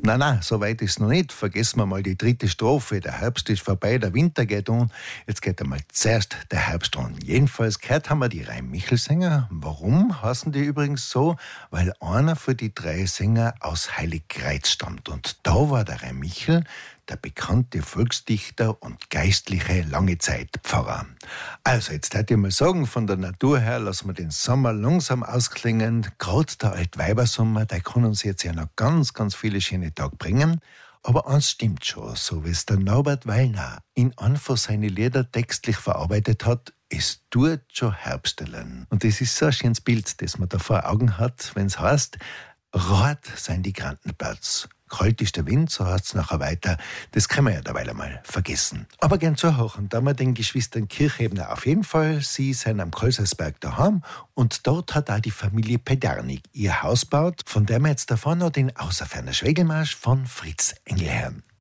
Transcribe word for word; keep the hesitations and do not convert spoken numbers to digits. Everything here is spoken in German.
Na, na, so weit ist noch nicht. Vergessen wir mal die dritte Strophe. Der Herbst ist vorbei, der Winter geht um. Jetzt geht einmal zuerst der Herbst an. Jedenfalls gehört haben wir die Rhein-Michel-Sänger. Warum heißen die übrigens so? Weil einer von die drei Sänger aus Heiligkreuz stammt. Und da war der Rhein-Michel der bekannte Volksdichter und geistliche lange Zeit Pfarrer. Also, jetzt hätte ich mal sagen, von der Natur her lassen wir den Sommer langsam ausklingen. Gerade der Altweibersommer, der kann uns jetzt ja noch ganz, ganz viele schöne Tage bringen. Aber eins stimmt schon, so wie es der Norbert Wallner in Anfang seine Lieder textlich verarbeitet hat, es tut schon Herbstelen. Und das ist so ein schönes Bild, das man da vor Augen hat, wenn es heißt, rot sind die Krantenplatz. Kalt ist der Wind, so heißt es nachher weiter. Das können wir ja derweil einmal vergessen. Aber gern zuhören, da wir den Geschwistern Kirchebner auf jeden Fall. Sie sind am Kolsersberg daheim und dort hat auch die Familie Pedernig ihr Haus gebaut, von der wir jetzt davon noch den Außerferner Schwegelmarsch von Fritz Engelherrn.